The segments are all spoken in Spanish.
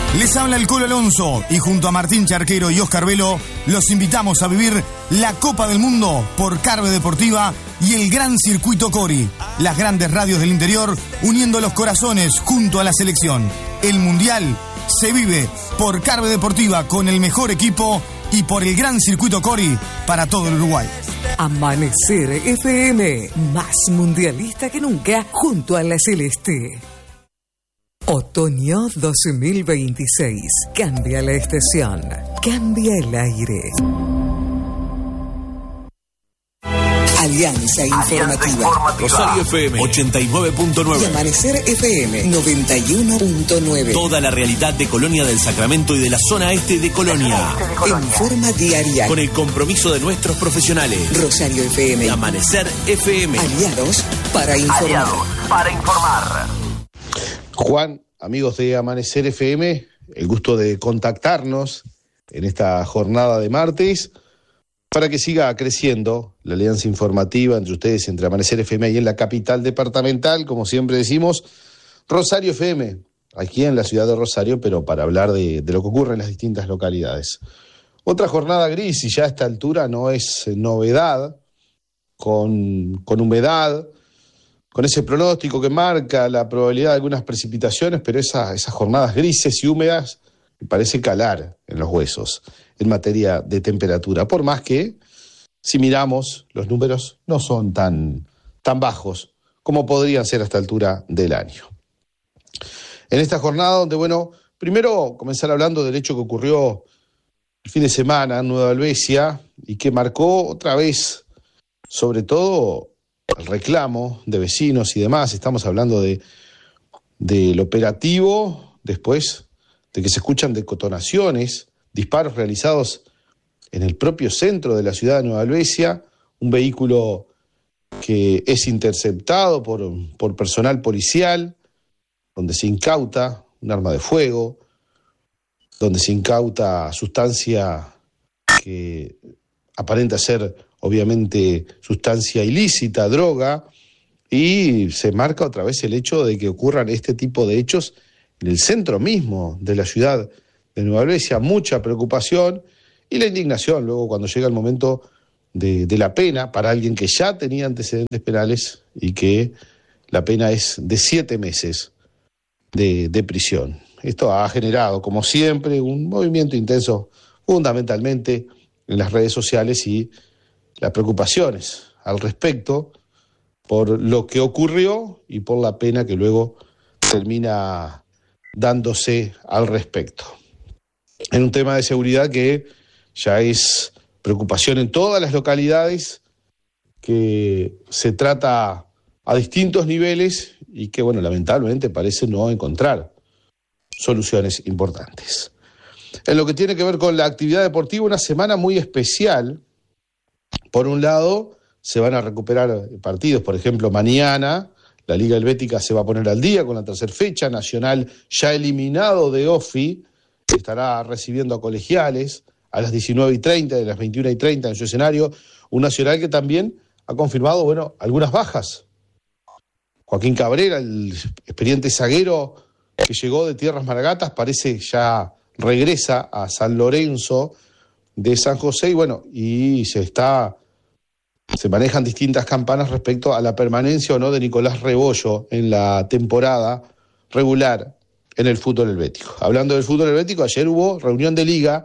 Les habla el Colo Alonso y junto a Martín Charquero y Oscar Velo los invitamos a vivir la Copa del Mundo por Carve Deportiva y el Gran Circuito Cori, las grandes radios del interior uniendo los corazones junto a la selección. El Mundial se vive por Carve Deportiva con el mejor equipo y por el Gran Circuito Cori para todo el Uruguay. Amanecer FM, más mundialista que nunca junto a la Celeste. Otoño 2026. Cambia la estación. Cambia el aire. Alianza Informativa. Rosario FM 89.9. Y Amanecer FM 91.9. Toda la realidad de Colonia del Sacramento y de la zona este de Colonia. En forma diaria. Con el compromiso de nuestros profesionales. Rosario FM. Y Amanecer FM. Aliados para informar. Juan, amigos de Amanecer FM, el gusto de contactarnos en esta jornada de martes para que siga creciendo la alianza informativa entre ustedes, entre Amanecer FM y en la capital departamental, como siempre decimos, Rosario FM, aquí en la ciudad de Rosario, pero para hablar de lo que ocurre en las distintas localidades. Otra jornada gris, y ya a esta altura no es novedad, con humedad, con ese pronóstico que marca la probabilidad de algunas precipitaciones, pero esas jornadas grises y húmedas parece calar en los huesos en materia de temperatura, por más que, si miramos, los números no son tan bajos como podrían ser a esta altura del año. En esta jornada donde, bueno, primero comenzar hablando del hecho que ocurrió el fin de semana en Nueva Helvecia y que marcó otra vez, sobre todo, el reclamo de vecinos y demás. Estamos hablando del operativo, después de que se escuchan detonaciones, disparos realizados en el propio centro de la ciudad de Nueva Helvecia, un vehículo que es interceptado por personal policial, donde se incauta un arma de fuego, donde se incauta sustancia que aparenta ser obviamente sustancia ilícita, droga, y se marca otra vez el hecho de que ocurran este tipo de hechos en el centro mismo de la ciudad de Nueva Helvecia. Mucha preocupación y la indignación luego cuando llega el momento de la pena para alguien que ya tenía antecedentes penales y que la pena es de 7 meses de prisión. Esto ha generado, como siempre, un movimiento intenso fundamentalmente en las redes sociales y las preocupaciones al respecto por lo que ocurrió y por la pena que luego termina dándose al respecto. En un tema de seguridad que ya es preocupación en todas las localidades, que se trata a distintos niveles y que, bueno, lamentablemente parece no encontrar soluciones importantes. En lo que tiene que ver con la actividad deportiva, una semana muy especial. Por un lado, se van a recuperar partidos, por ejemplo, mañana la Liga Helvética se va a poner al día con la tercera fecha, Nacional ya eliminado de OFI, estará recibiendo a Colegiales a las 19:30, de las 21:30 en su escenario, un Nacional que también ha confirmado, bueno, algunas bajas. Joaquín Cabrera, el experiente zaguero que llegó de Tierras Maragatas, parece ya regresa a San Lorenzo de San José, y bueno, y se manejan distintas campanas respecto a la permanencia o no de Nicolás Rebollo en la temporada regular en el fútbol helvético. Hablando del fútbol helvético, ayer hubo reunión de liga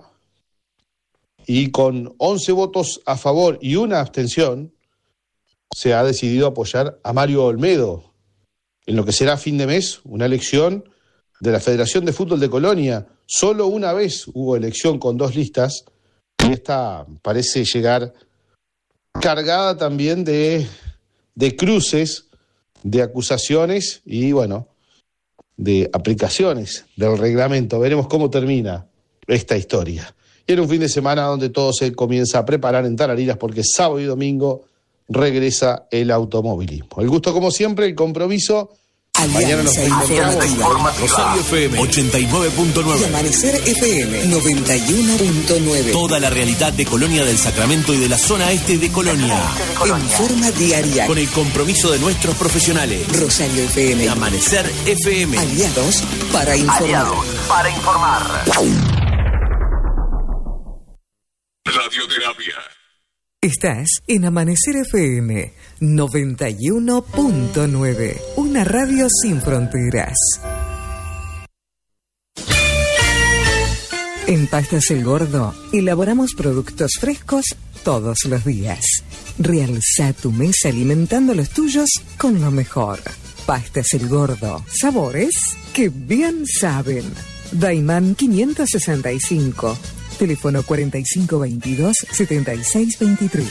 y con 11 votos a favor y una abstención se ha decidido apoyar a Mario Olmedo en lo que será a fin de mes una elección de la Federación de Fútbol de Colonia. Solo una vez hubo elección con 2 listas y esta parece llegar cargada también de cruces, de acusaciones y, bueno, de aplicaciones del reglamento. Veremos cómo termina esta historia. Y en un fin de semana donde todo se comienza a preparar en Tarariras porque sábado y domingo regresa el automovilismo. El gusto como siempre, el compromiso. Mañana nos reencontramos. Rosario FM 89.9. Y Amanecer FM 91.9. Toda la realidad de Colonia del Sacramento y de la zona este de Colonia. En forma diaria. Con el compromiso de nuestros profesionales. Rosario FM. Y Amanecer FM. Aliados para informar. para informar. Radioterapia. Estás en Amanecer FM 91.9, una radio sin fronteras. En Pastas El Gordo elaboramos productos frescos todos los días. Realza tu mesa alimentando los tuyos con lo mejor. Pastas El Gordo, sabores que bien saben. Daimán 565, teléfono 4522-7623.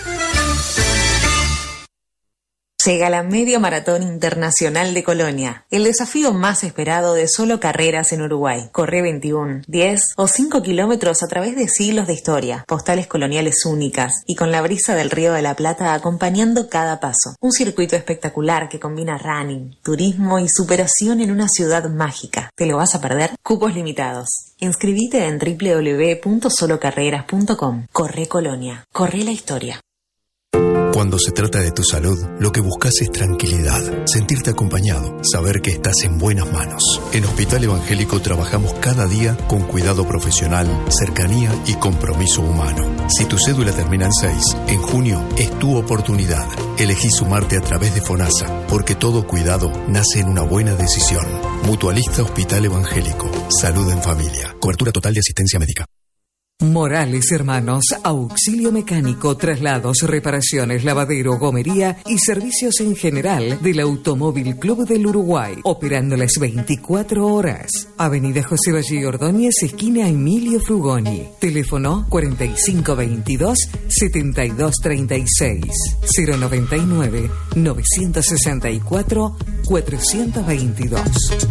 Llega la Media Maratón Internacional de Colonia, el desafío más esperado de solo carreras en Uruguay. Corre 21, 10 o 5 kilómetros a través de siglos de historia, postales coloniales únicas y con la brisa del Río de la Plata acompañando cada paso. Un circuito espectacular que combina running, turismo y superación en una ciudad mágica. ¿Te lo vas a perder? Cupos limitados. Inscribite en www.solocarreras.com. Corre Colonia. Corre la historia. Cuando se trata de tu salud, lo que buscas es tranquilidad, sentirte acompañado, saber que estás en buenas manos. En Hospital Evangélico trabajamos cada día con cuidado profesional, cercanía y compromiso humano. Si tu cédula termina en 6, en junio es tu oportunidad. Elegí sumarte a través de FONASA, porque todo cuidado nace en una buena decisión. Mutualista Hospital Evangélico. Salud en familia. Cobertura total de asistencia médica. Morales Hermanos, auxilio mecánico, traslados, reparaciones, lavadero, gomería y servicios en general del Automóvil Club del Uruguay, operando las 24 horas. Avenida José Valle Ordóñez, esquina Emilio Frugoni. Teléfono 4522-7236, 099-964-422.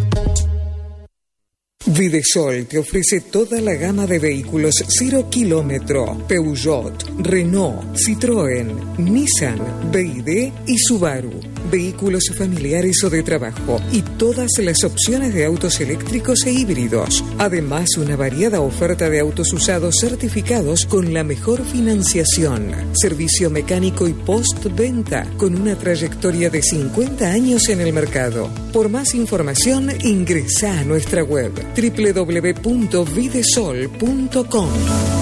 Videsol te ofrece toda la gama de vehículos 0 kilómetro, Peugeot, Renault, Citroën, Nissan, BYD y Subaru. Vehículos familiares o de trabajo y todas las opciones de autos eléctricos e híbridos. Además, una variada oferta de autos usados certificados con la mejor financiación. Servicio mecánico y postventa con una trayectoria de 50 años en el mercado. Por más información, ingresa a nuestra web www.videsol.com.